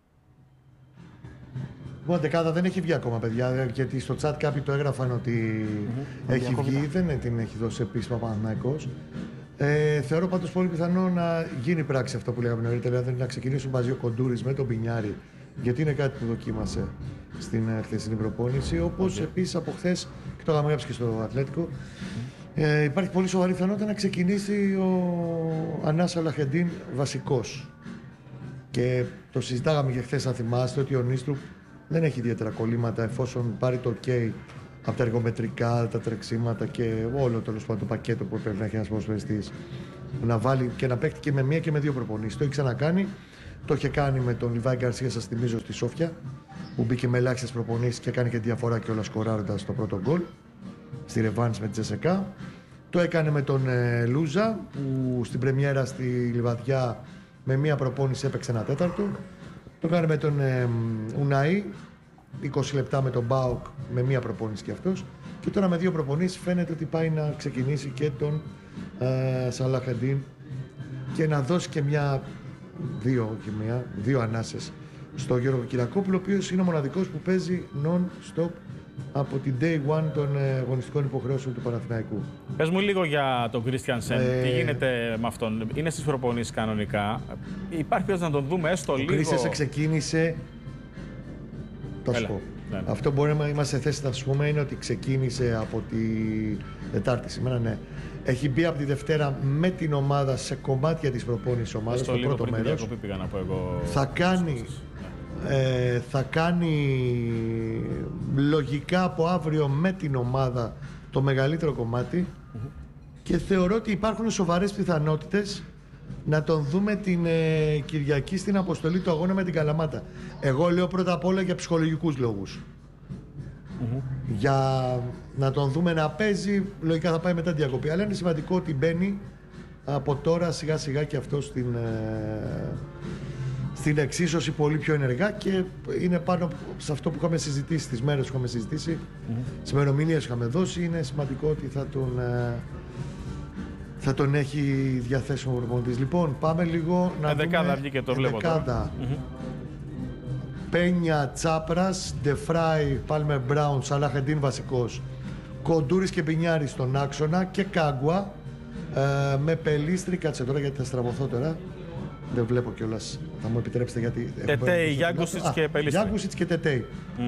Λοιπόν, δεκάδα δεν έχει βγει ακόμα, παιδιά, γιατί στο chat κάποιοι το έγραφαν ότι έχει βγει, δεν την έχει δώσει επίσημα ο Παναθηναϊκός. Θεωρώ πάντως πολύ πιθανό να γίνει πράξη αυτό που λέγαμε νωρίτερα, δηλαδή να ξεκινήσουν μαζί ο Κοντούρης με τον Μπινιάρη, γιατί είναι κάτι που δοκίμασε στην χθεσινή προπόνηση. Όπως επίσης από χθες, και το είχαμε γράψει και στο Ατλέτικο, υπάρχει πολύ σοβαρή πιθανότητα να ξεκινήσει ο Ανάς Αλαχεντίν βασικός. Και το συζητάγαμε και χθες, αν θυμάστε, ότι ο Νίστρουπ δεν έχει ιδιαίτερα κολλήματα εφόσον πάρει το OK από τα εργομετρικά, τα τρεξίματα και όλο τέλος πάντων το πακέτο που πρέπει να έχει ένας ποδοσφαιριστής. Να βάλει και να παίξει και με μία και με δύο προπονήσεις. Το έχει ξανακάνει. Το είχε κάνει με τον Λιβάη Γκαρσία, σας θυμίζω, στη Σόφια, που μπήκε με ελάχιστες προπονήσεις και έκανε και διαφορά κιόλας σκοράροντας το πρώτο γκολ στη ρεβάνς με τη Τζεσεκά. Το έκανε με τον Λούζα, που στην πρεμιέρα στη Λιβαδιά με μία προπόνηση έπαιξε ένα τέταρτο. Το έκανε με τον Ουναή, 20 λεπτά με τον Μπάουκ με μία προπόνηση κι αυτός. Και τώρα με δύο προπονήσεις φαίνεται ότι πάει να ξεκινήσει και τον Σαλαχεντίν και να δώσει και δύο ανάσες στο Γιώργο Κυρακόπουλο, ο οποίος είναι ο μοναδικός που παίζει non-stop από την day one των αγωνιστικών υποχρεώσεων του Παναθηναϊκού. Πες μου λίγο για τον Κρίστιανσεν. Τι γίνεται με αυτόν? Είναι στις προπονήσεις κανονικά? Υπάρχει ποιος να τον δούμε έστω λίγο? Ο Κρίστιανσεν ξεκίνησε... Θα σου πω. Ναι. Αυτό μπορεί να είμαστε σε θέση να σου πούμε είναι ότι ξεκίνησε από τη Τετάρτη σήμερα, ναι. Έχει μπει από τη Δευτέρα με την ομάδα σε κομμάτια της προπόνησης ομάδας, στο πρώτο μέρος. Πήγα να πω εγώ. Θα κάνει λογικά από αύριο με την ομάδα το μεγαλύτερο κομμάτι και θεωρώ ότι υπάρχουν σοβαρές πιθανότητες να τον δούμε την Κυριακή στην αποστολή του αγώνα με την Καλαμάτα. Εγώ λέω πρώτα απ' όλα για ψυχολογικούς λόγους. Για να τον δούμε να παίζει, λογικά θα πάει μετά την διακοπή. Αλλά είναι σημαντικό ότι μπαίνει από τώρα σιγά σιγά και αυτό στην εξίσωση πολύ πιο ενεργά και είναι πάνω σε αυτό που είχαμε συζητήσει, τις μέρες που είχαμε συζητήσει, τις ημερομηνίες που είχαμε δώσει. Είναι σημαντικό ότι θα τον έχει διαθέσιμο ο προπονητής. Λοιπόν, πάμε λίγο να δούμε... Δεκάδα βγήκε, το βλέπω τώρα. Πένια, Τσάπρας, Ντεφράι, Πάλμερ Μπράουν, Σαλαχεντίν βασικός, Κοντούρης και Μπινιάρης στον άξονα και Κάγκουα με Πελίστρη. Κάτσε τώρα γιατί θα στραβωθώ τώρα. Δεν βλέπω κιόλας. Θα μου επιτρέψετε γιατί... Τετέι, Γιάγκουσιτς και Πελίστρη. Γιάγκουσιτς και Τετέι.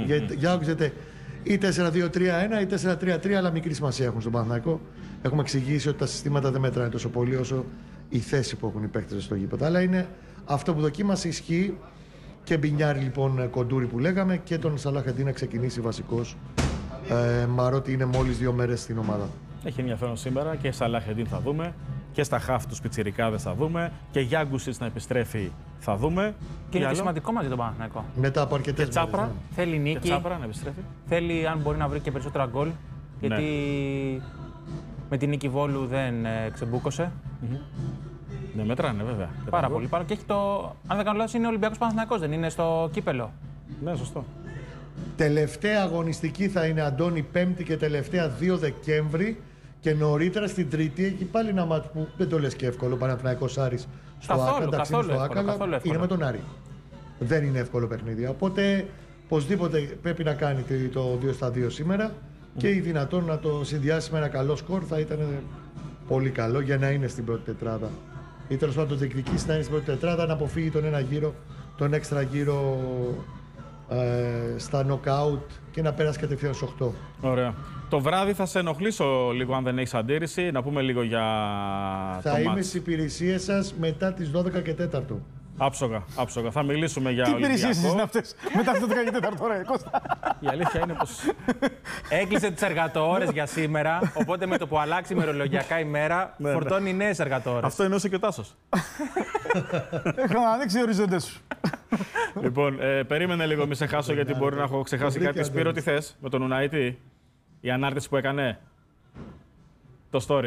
Ή 4-2-3-1 ή 4-3-3, αλλά μικρή σημασία έχουν στον Παναθηναϊκό. Έχουμε εξηγήσει ότι τα συστήματα δεν μετράνε τόσο πολύ όσο η θέση που έχουν οι παίκτες στο γήπεδο. Αλλά είναι αυτό που δοκίμασε, ισχύει. Και Μπινιάρη λοιπόν, Κοντούρη που λέγαμε, και τον Σαλαχεντίν να ξεκινήσει βασικός, μαρότι είναι μόλις 2 μέρες στην ομάδα. Έχει ενδιαφέρον σήμερα και Σαλαχεντίν θα δούμε και στα χαφ τους πιτσιρικάδες θα δούμε και Γιάγκουσιτς να επιστρέφει θα δούμε. Και είναι και σημαντικό μαζί τον Παναθηναϊκό. Μετά από αρκετές μέρες. Τσάπρα. Θέλει νίκη. Και Τσάπρα να επιστρέφει. Θέλει, αν μπορεί να βρει και περισσότερα γκολ. Γιατί με την νίκη Βόλου δεν ξεμπούκωσε. Ναι, μετράνε βέβαια. Πάρα πολύ. Και έχει αν δεν κάνω λάθος, είναι Ολυμπιακός Παναθηναϊκός, δεν είναι στο κύπελο? Ναι, σωστό. Τελευταία αγωνιστική θα είναι, Αντώνη, 5η και τελευταία 2 Δεκέμβρη. Και νωρίτερα στην Τρίτη έχει πάλι ένα μάτι που δεν το λες και εύκολο. Παναθηναϊκός Άρης στο Άκα. Εντάξει, είναι στο Άκα, αλλά είναι με τον Άρη. Δεν είναι εύκολο παιχνίδι. Οπότε, οπωσδήποτε πρέπει να κάνει το 2-2 σήμερα και ή δυνατόν να το συνδυάσει με ένα καλό σκορ θα ήταν πολύ καλό για να είναι στην πρώτη τετράδα. Ή τέλος πάντων το διεκδικήσει να είναι στην πρώτη τετράδα, να αποφύγει τον ένα γύρο, τον έξτρα γύρο στα νοκάουτ και να πέρασε κατευθείαν στους 8. Ωραία. Το βράδυ θα σε ενοχλήσω λίγο αν δεν έχεις αντίρρηση. Να πούμε λίγο για θα είμαι στις υπηρεσίες σας μετά τις 12 και 4. Άψογα, άψογα. Θα μιλήσουμε για Ολυμπιακό. Τι υπηρεσίες είναι αυτές μετά τις 12 και 4, ρε Κώστα? Η αλήθεια είναι πως... Έκλεισε τις εργατοώρες για σήμερα, οπότε με το που αλλάξει ημερολογιακά ημέρα, φορτώνει νέες εργατοώρες. Αυτό εννοούσε και ο Τάσος. Έχω ανοίξει οι οριζόντες σου. Λοιπόν, περίμενε λίγο, μη σε χάσω, γιατί μπορεί να έχω ξεχάσει κάτι. Σπύρο, τι θες με τον Ουναίτη, η ανάρτηση που έκανε, το story.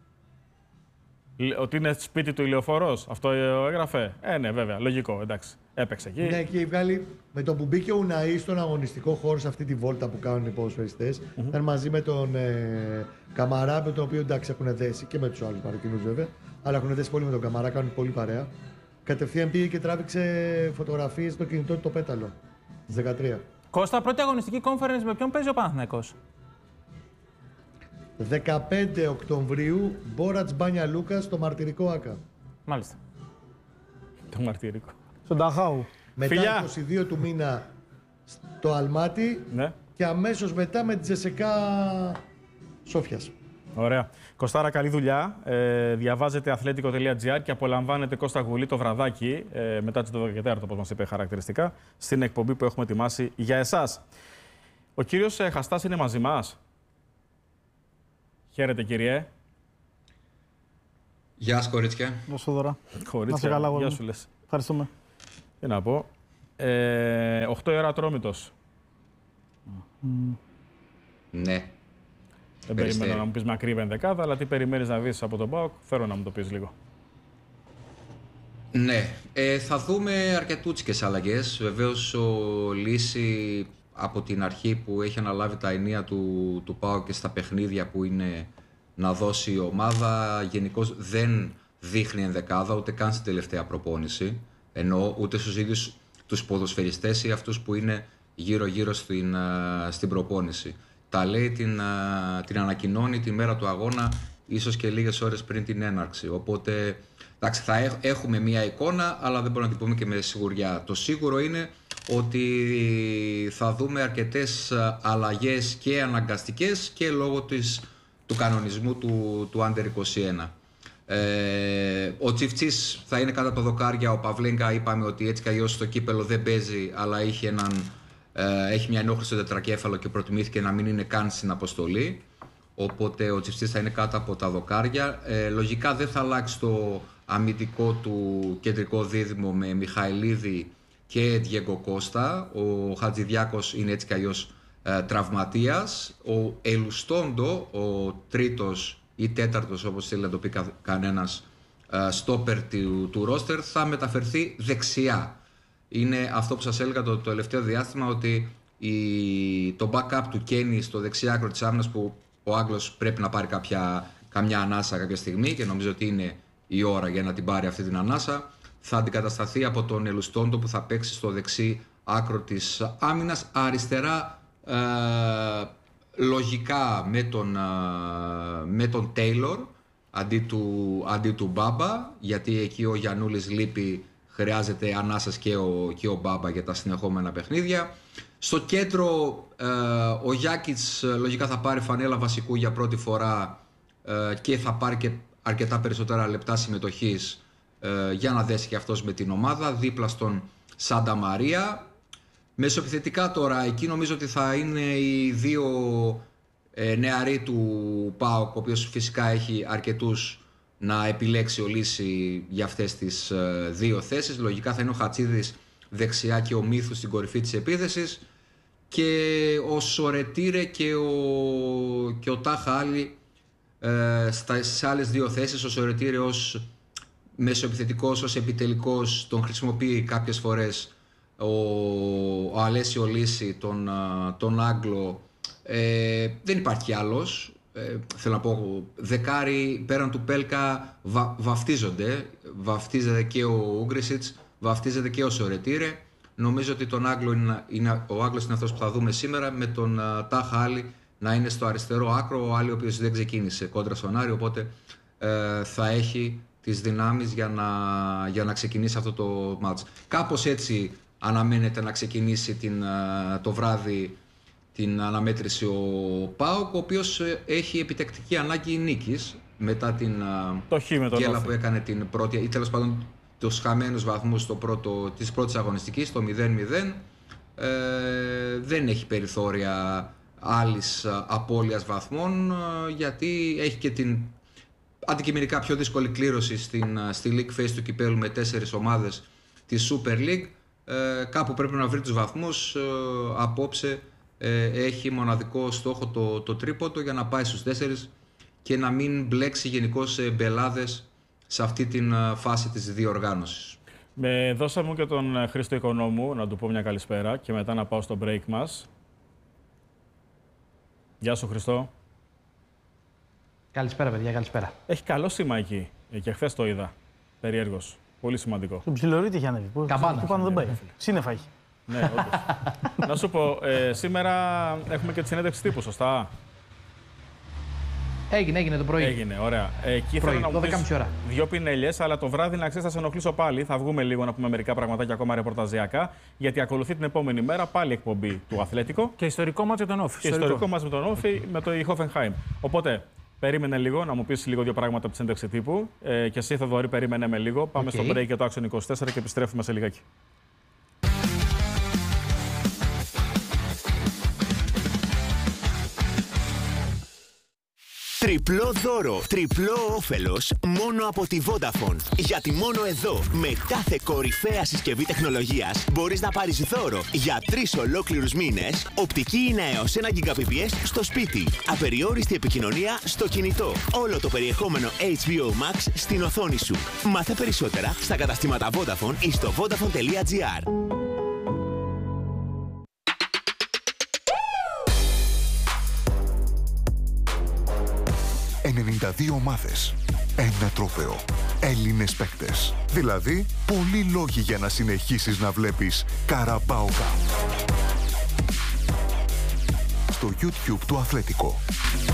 Ότι είναι σπίτι του ηλιοφορός, αυτό έγραφε. Ναι, βέβαια, λογικό, εντάξει. Έπαιξε εκεί. Ναι, και βγάλει με το που μπήκε ο Ουναή στον αγωνιστικό χώρο σε αυτή τη βόλτα που κάνουν οι ποδοσφαιριστές. Ήταν μαζί με τον Καμαρά, με τον οποίο εντάξει έχουν δέσει και με τους άλλους παρακινούς βέβαια. Αλλά έχουν δέσει πολύ με τον Καμαρά, κάνουν πολύ παρέα. Κατευθείαν πήγε και τράβηξε φωτογραφίες στο κινητό του το πέταλο. Στις 13. Κώστα, πρώτη αγωνιστική conference με ποιον παίζει ο Παναθηναϊκός? 15 Οκτωβρίου, Μπόρατς Μπάνια Λούκας στο μαρτυρικό Άκα. Μάλιστα. Το μαρτυρικό. Στον Ταχάου. Μετά 22 του μήνα στο Αλμάτι, ναι. Και αμέσως μετά με τη Τζεσεκά Σόφιας. Ωραία. Κωστάρα, καλή δουλειά. Διαβάζετε atletico.gr και απολαμβάνετε Κώστα Γουλή το βραδάκι, μετά τις 12:15, όπως μας είπε χαρακτηριστικά, στην εκπομπή που έχουμε ετοιμάσει για εσάς. Ο κύριος Χαστάς είναι μαζί μας. Χαίρετε, κύριε. Γεια σας, κορίτσια. Γεια σου, Δώρα. Κορίτσια, καλά, γεια σου λες. Ευχαριστούμε. Τι να πω. 8 η ώρα Ατρόμητος. Ναι. Δεν περιμένω να μου πεις μακρύ ενδεκάδα, αλλά τι περιμένεις να δεις από τον ΠΑΟΚ, θέλω να μου το πεις λίγο. Ναι. Θα δούμε αρκετούτσικες αλλαγές. Βεβαίως ο Λύση από την αρχή που έχει αναλάβει τα ενία του ΠΑΟΚ και στα παιχνίδια που είναι να δώσει η ομάδα, γενικώς δεν δείχνει ενδεκάδα ούτε καν στην τελευταία προπόνηση. Ενώ ούτε στους ίδιους τους ποδοσφαιριστές ή αυτούς που είναι γύρω-γύρω στην προπόνηση. Τα λέει, την ανακοινώνει τη μέρα του αγώνα, ίσως και λίγες ώρες πριν την έναρξη. Οπότε, εντάξει, θα έχουμε μία εικόνα, αλλά δεν μπορούμε να την πούμε και με σιγουριά. Το σίγουρο είναι ότι θα δούμε αρκετές αλλαγές και αναγκαστικές και λόγω του κανονισμού του Under 21. Ο Τσιφτσής θα είναι κάτω από το δοκάρια. Ο Παυλέγκα είπαμε ότι έτσι κι αλλιώς στο κύπελο δεν παίζει, αλλά έχει μια ενόχληση στο τετρακέφαλο και προτιμήθηκε να μην είναι καν στην αποστολή. Οπότε ο Τσιφτσής θα είναι κάτω από τα δοκάρια. Λογικά δεν θα αλλάξει το αμυντικό του κεντρικό δίδυμο με Μιχαηλίδη και Διέγκο Κώστα. Ο Χατζηδιάκος είναι έτσι κι αλλιώς τραυματίας. Ο Ελουστόντο, ο τρίτος ή τέταρτος, όπως θέλει να το πει κανένας, στόπερ του ρόστερ, θα μεταφερθεί δεξιά. Είναι αυτό που σας έλεγα το τελευταίο διάστημα, ότι το backup του Κένι στο δεξιά άκρο της άμυνας, που ο Άγγλος πρέπει να πάρει καμιά ανάσα κάποια στιγμή και νομίζω ότι είναι η ώρα για να την πάρει αυτή την ανάσα, θα αντικατασταθεί από τον Ελουστόντο που θα παίξει στο δεξί άκρο της άμυνας. Αριστερά λογικά με τον Τέιλορ αντί του Μπάμπα, γιατί εκεί ο Γιαννούλης λείπει, χρειάζεται ανάσας και ο Μπάμπα για τα συνεχόμενα παιχνίδια. Στο κέντρο ο Γιάκιτς λογικά θα πάρει φανέλα βασικού για πρώτη φορά και θα πάρει και αρκετά περισσότερα λεπτά συμμετοχής για να δέσει και αυτός με την ομάδα, δίπλα στον Σάντα Μαρία. Μεσοεπιθετικά τώρα, εκεί νομίζω ότι θα είναι οι δύο νεαροί του ΠΑΟΚ, ο οποίος φυσικά έχει αρκετούς να επιλέξει ο Λύση για αυτές τις δύο θέσεις. Λογικά θα είναι ο Χατσίδης δεξιά και ο Μύθους στην κορυφή της επίθεσης, και ο Σορετήρε και ο Τάχα Άλλη στις άλλες δύο θέσεις. Ο Σορετήρε ως μεσοεπιθετικός, ως επιτελικός, τον χρησιμοποιεί κάποιες φορές ο Αλέσιο Λύση, τον Άγγλο. Δεν υπάρχει άλλος. Θέλω να πω, δεκάρι πέραν του Πέλκα βαφτίζονται. Βαφτίζεται και ο Ούγκρισιτς, βαφτίζεται και ο Σορετήρε. Νομίζω ότι ο Άγγλος είναι αυτός που θα δούμε σήμερα, με τον Τάχα Άλλη να είναι στο αριστερό άκρο. Ο Άλλη, ο οποίος δεν ξεκίνησε κόντρα στον Άρη, οπότε θα έχει τις δυνάμεις για να ξεκινήσει αυτό το μάτς. Κάπως έτσι αναμένεται να ξεκινήσει το βράδυ την αναμέτρηση ο ΠΑΟΚ, ο οποίος έχει επιτακτική ανάγκη νίκης μετά την γκέλα που έκανε την πρώτη, ή τέλος πάντων τους χαμένους βαθμούς της πρώτης αγωνιστικής, το 0-0. Δεν έχει περιθώρια άλλης απώλειας βαθμών, γιατί έχει και την αντικειμενικά πιο δύσκολη κλήρωση στη League Phase του κυπέλου με 4 ομάδες της Super League. Κάπου πρέπει να βρει τους βαθμούς. Απόψε έχει μοναδικό στόχο το τρίποντο για να πάει στους 4 και να μην μπλέξει γενικώς μπελάδες σε αυτή την φάση της διοργάνωσης. Δώσα μου και τον Χρήστο Οικονόμου να του πω μια καλησπέρα και μετά να πάω στο break μας. Γεια σου, Χριστό. Καλησπέρα, παιδιά, καλησπέρα. Έχει καλό σήμα εκεί. Και χθες το είδα. Περίεργος. Πολύ σημαντικό. Στον ψιλορίτη είχε ανέβει. Καμπάνα. Πάνω δεν πάει. Σύννεφα έχει. Ναι, όντως. Να σου πω, σήμερα έχουμε και τη συνέντευξη τύπου, σωστά? Έγινε το πρωί. Έγινε, ωραία. Εκεί θέλω να μου πεις 12.30 ώρα. 2 πινέλιες, αλλά το βράδυ να ξέρεις θα σε ενοχλήσω πάλι. Θα βγούμε λίγο να πούμε μερικά πραγματάκια ακόμα ρεπορταζιακά, γιατί ακολουθεί την επόμενη μέρα πάλι εκπομπή του Αθλέτικο. Και ιστορικό μάτς με τον Όφη. Και ιστορικό μάτς με τον Όφη, με το Hoffenheim. Οπότε, Περίμενε λίγο να μου πεις λίγο δύο πράγματα από τη συνέντευξη τύπου. Και εσύ, Θοδωρή, περίμενε με λίγο. Πάμε στο break για το Action 24 και επιστρέφουμε σε λιγάκι. Τριπλό δώρο, τριπλό όφελος μόνο από τη Vodafone. Γιατί μόνο εδώ, με κάθε κορυφαία συσκευή τεχνολογίας, μπορείς να πάρεις δώρο για 3 ολόκληρους μήνες οπτική είναι έως 1 Gbps στο σπίτι. Απεριόριστη επικοινωνία στο κινητό. Όλο το περιεχόμενο HBO Max στην οθόνη σου. Μάθε περισσότερα στα καταστήματα Vodafone ή στο vodafone.gr. 92 ομάδες, ένα τρόπαιο, Έλληνες παίκτες. Δηλαδή, πολλοί λόγοι για να συνεχίσεις να βλέπεις Carabao Cup. Στο YouTube του Αθλέτικο.